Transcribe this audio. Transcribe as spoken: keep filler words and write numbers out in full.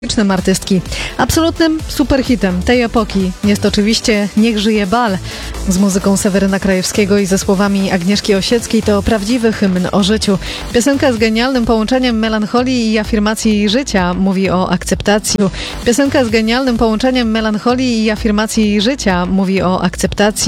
Muzycznym artystki. Absolutnym superhitem tej epoki jest oczywiście Niech żyje bal. Z muzyką Seweryna Krajewskiego i ze słowami Agnieszki Osieckiej to prawdziwy hymn o życiu. Piosenka z genialnym połączeniem melancholii i afirmacji życia mówi o akceptacji. Piosenka z genialnym połączeniem melancholii i afirmacji życia mówi o akceptacji.